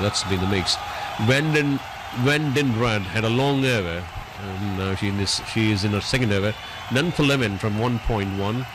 that's been the mix. Wendenrad had a long over, and now she is in her second over. None for 11 from 1.1.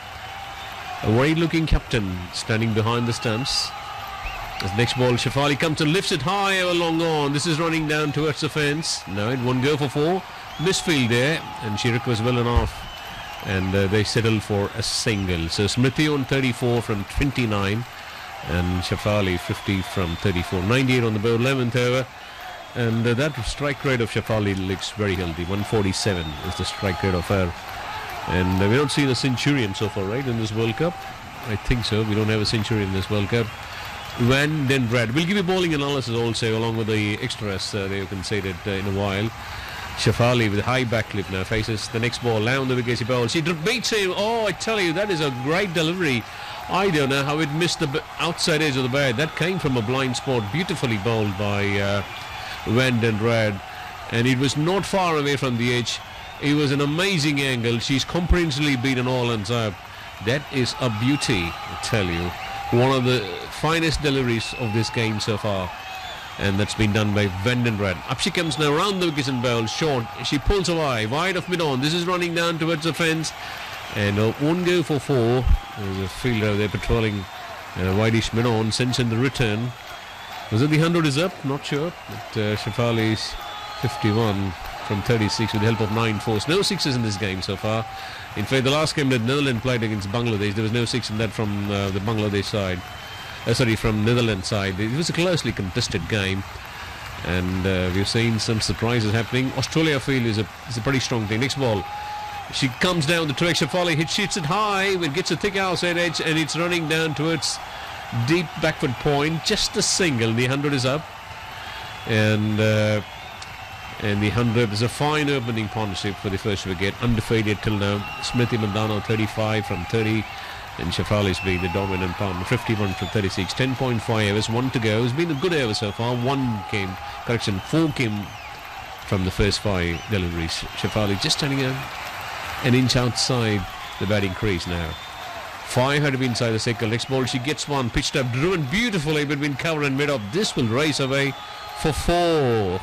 A worried-looking captain standing behind the stumps. As next ball, Shefali comes and lifts it high over long on. This is running down towards the fence. No, it won't go for 4. Misfield there, and Shirak was well enough, and they settled for a single. So Smriti on 34 from 29, and Shefali 50 from 34. 98 on the board, 11th over, and that strike rate of Shefali looks very healthy. 147 is the strike rate of her, and we don't see a centurion so far, right, in this World Cup? I think so. We don't have a centurion in this World Cup. Wendenrad. We'll give you bowling analysis also along with the extras they conceded in a while. Shefali with a high back clip now faces the next ball down the wicket. She bowls. She beats him. Oh, I tell you, that is a great delivery. I don't know how it missed the outside edge of the bat. That came from a blind spot. Beautifully bowled by Wendenrad, and it was not far away from the edge. It was an amazing angle. She's comprehensively beaten all ends up. That is a beauty, I tell you. One of the finest deliveries of this game so far. And that's been done by Wendenrad. Up she comes now around the wickets and bowls short. She pulls away wide of mid-on. This is running down towards the fence, and won't go for 4. There's a fielder there patrolling wideish mid-on. Sends in the return. Was it the 100 is up? Not sure. But Shefali's 51 from 36 with the help of 9 fours. No sixes in this game so far. In fact, the last game that Netherlands played against Bangladesh, there was no 6 in that from the Bangladesh side. From Netherlands side. It was a closely contested game, and we've seen some surprises happening. Australia field is a pretty strong thing. Next ball, she comes down the track. Shefali hits it high, it gets a thick outside edge, and it's running down towards deep backward point. Just a single. The 100 is up, and the 100 is a fine opening partnership for the first wicket. Undefeated till now. Smriti Mandhana 35 from 30. And Shefali's been the dominant partner, 51 from 36, 10.5 overs, 1 to go. It's been a good over so far. 4 came from the first 5 deliveries. Shefali just standing an inch outside the batting crease now. 5 had to be inside the circle. Next ball, she gets one, pitched up, driven beautifully between cover and mid-up. This will race away for 4.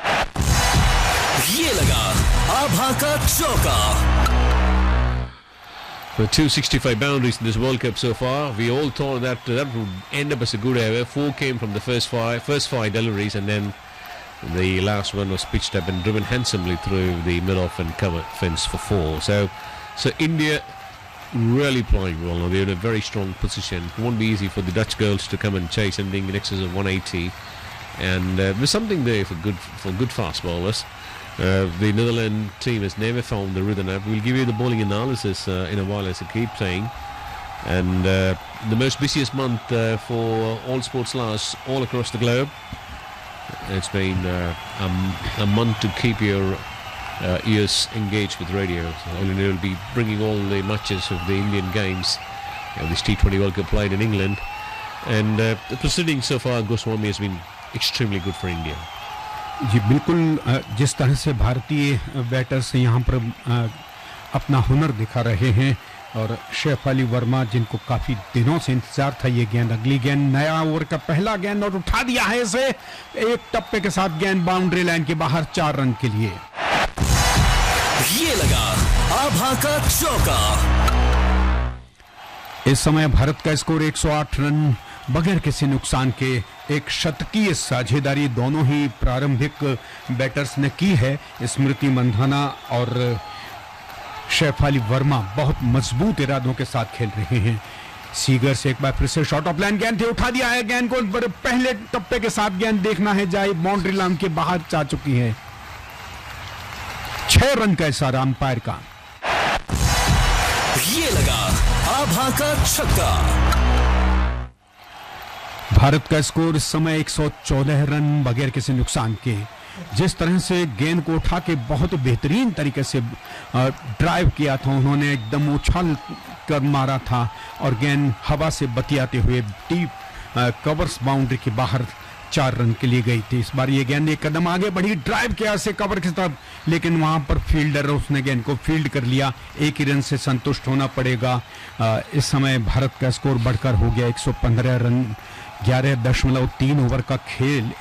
ये लगा आभा का चौका. For 265 boundaries in this World Cup so far, we all thought that would end up as a good over. 4 came from the first five deliveries, and then the last one was pitched up and driven handsomely through the mid-off and cover fence for 4. So India really playing well. They're in a very strong position. It won't be easy for the Dutch girls to come and chase anything in excess of 180, and there's something there for good fast bowlers. The Netherlands team has never found the rhythm up. We'll give you the bowling analysis in a while, as I keep saying. And the most busiest month for all sports lovers all across the globe. It's been a month to keep your ears engaged with radio. So All India will be bringing all the matches of the Indian games. This T20 World Cup played in England. And the proceedings so far, Goswami, has been extremely good for India. जी बिल्कुल. जिस तरह से भारतीय batters यहाँ पर अपना हुनर दिखा रहे हैं, और शेफाली वर्मा जिनको काफ़ी दिनों से इंतजार था ये गेंद, अगली गेंद, नया ओवर का पहला गेंद और उठा दिया है इसे एक टप्पे के साथ. गेंद बाउंड्री लाइन के बाहर 4 रन के लिए. ये लगा आभा का चौका. इस समय भारत का स्कोर 108 रन बगैर किसी नुकसान के. एक शतकीय साझेदारी दोनों ही प्रारंभिक बैटर्स ने की है. स्मृति मंधाना और शेफाली वर्मा बहुत मजबूत इरादों के साथ खेल रहे हैं. सीगर से एक बार फिर से शॉर्ट ऑफ लाइन गेंद थी, उठा दिया है गेंद को. पहले टप्पे के साथ गेंद देखना है जाए बाउंड्री लाइन के बाहर जा चुकी है. 6 रन का इशारा अंपायर का. ये लगा आभा का छक्का. भारत का स्कोर इस समय 114 रन बगैर किसी नुकसान के. जिस तरह से गेंद को उठा के बहुत बेहतरीन तरीके से ड्राइव किया था उन्होंने, एकदम उछाल कर मारा था और गेंद हवा से बतियाते हुए डीप कवर्स बाउंड्री के बाहर 4 रन के लिए गई थी. इस बार ये गेंद एक कदम आगे बढ़ी, ड्राइव किया से कवर की तरफ, लेकिन वहां पर फील्डर उसने गेंद को फील्ड कर लिया. 1 ही रन से संतुष्ट होना पड़ेगा. इस समय भारत का स्कोर बढ़कर हो गया 115 रन. 11.3 ओवर का खेल